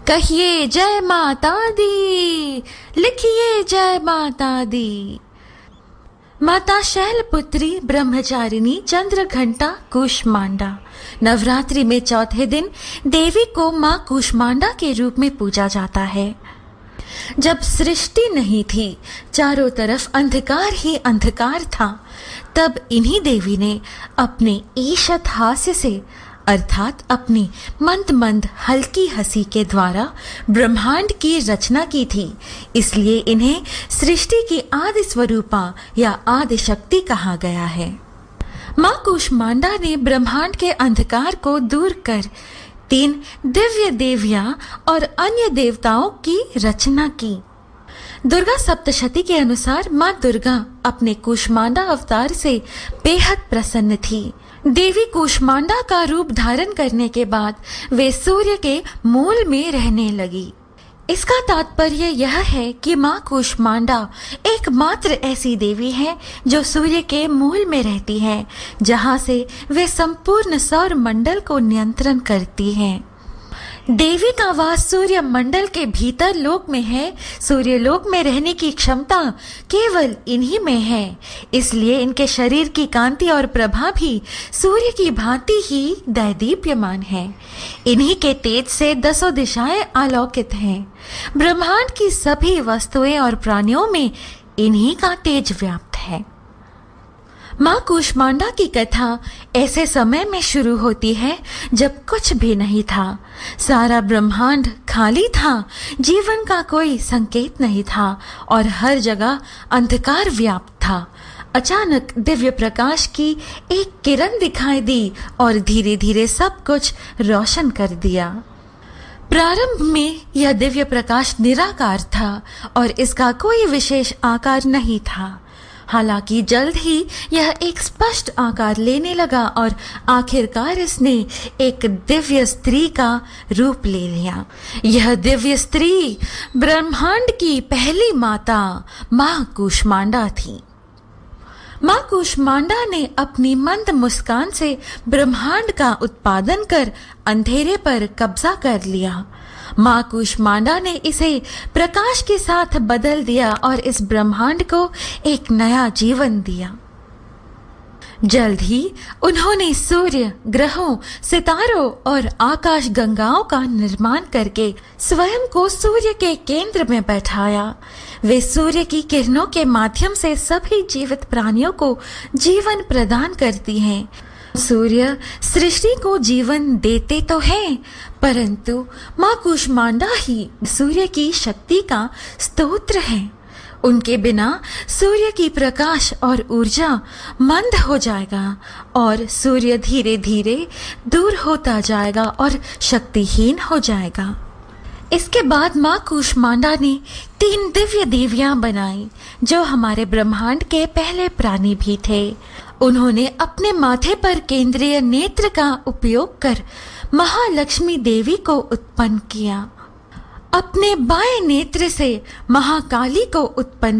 कहिए जय माता दी, लिखिए जय माता दी। माता शैलपुत्री ब्रह्मचारिणी चंद्रघंटा कूष्मांडा। नवरात्रि में चौथे दिन देवी को माँ कूष्मांडा के रूप में पूजा जाता है। जब सृष्टि नहीं थी, चारों तरफ अंधकार ही अंधकार था, तब इन्हीं देवी ने अपने ईशत हास्य से अर्थात अपनी मंद मंद हल्की हंसी के द्वारा ब्रह्मांड की रचना की थी। इसलिए इन्हें सृष्टि की आदि स्वरूपा या आदि शक्ति कहा गया है। माँ कूष्मांडा ने ब्रह्मांड के अंधकार को दूर कर 3 दिव्य देवियां और अन्य देवताओं की रचना की। दुर्गा सप्तशती के अनुसार माँ दुर्गा अपने कूष्मांडा अवतार से बेहद प्रसन्न थी। देवी कूष्मांडा का रूप धारण करने के बाद वे सूर्य के मूल में रहने लगी। इसका तात्पर्य यह है कि माँ कूष्मांडा एकमात्र ऐसी देवी है जो सूर्य के मूल में रहती है, जहाँ से वे संपूर्ण सौर मंडल को नियंत्रण करती हैं। देवी का वास सूर्य मंडल के भीतर लोक में है। सूर्य लोक में रहने की क्षमता केवल इन्हीं में है, इसलिए इनके शरीर की कांति और प्रभा भी सूर्य की भांति ही दैदीप्यमान है। इन्हीं के तेज से 10 दिशाएं आलोकित हैं। ब्रह्मांड की सभी वस्तुएं और प्राणियों में इन्हीं का तेज व्याप्त है। माँ कूष्मांडा की कथा ऐसे समय में शुरू होती है जब कुछ भी नहीं था। सारा ब्रह्मांड खाली था, जीवन का कोई संकेत नहीं था और हर जगह अंधकार व्याप्त था। अचानक दिव्य प्रकाश की एक किरण दिखाई दी और धीरे धीरे सब कुछ रोशन कर दिया। प्रारंभ में यह दिव्य प्रकाश निराकार था और इसका कोई विशेष आकार नहीं था। हालांकि जल्द ही यह एक स्पष्ट आकार लेने लगा और आखिरकार इसने एक दिव्य स्त्री का रूप ले लिया। यह दिव्य स्त्री ब्रह्मांड की पहली माता माँ कूष्मांडा थी। माँ कूष्मांडा ने अपनी मंद मुस्कान से ब्रह्मांड का उत्पादन कर अंधेरे पर कब्जा कर लिया। माँ कूष्मांडा ने इसे प्रकाश के साथ बदल दिया और इस ब्रह्मांड को एक नया जीवन दिया। जल्द ही उन्होंने सूर्य, ग्रहों, सितारों और आकाश गंगाओं का निर्माण करके स्वयं को सूर्य के केंद्र में बैठाया। वे सूर्य की किरणों के माध्यम से सभी जीवित प्राणियों को जीवन प्रदान करती हैं। सूर्य सृष्टि को जीवन देते तो हैं, परंतु माँ कूष्मांडा ही सूर्य की शक्ति का स्तोत्र है। उनके बिना सूर्य की प्रकाश और ऊर्जा मंद हो जाएगा और सूर्य धीरे धीरे दूर होता जाएगा और शक्तिहीन हो जाएगा। इसके बाद माँ कूष्मांडा ने 3 दिव्य देवियां बनाई जो हमारे ब्रह्मांड के पहले प्राणी भी थे। उन्होंने अपने माथे पर केंद्रीय नेत्र का उपयोग कर महालक्ष्मी देवी को उत्पन्न किया। अपने बाएं नेत्र से महाकाली को उत्पन्न